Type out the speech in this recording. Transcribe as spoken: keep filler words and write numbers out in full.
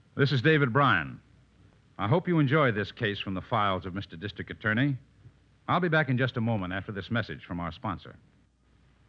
This is David Bryan. I hope you enjoy this case from the files of Mister District Attorney. I'll be back in just a moment after this message from our sponsor.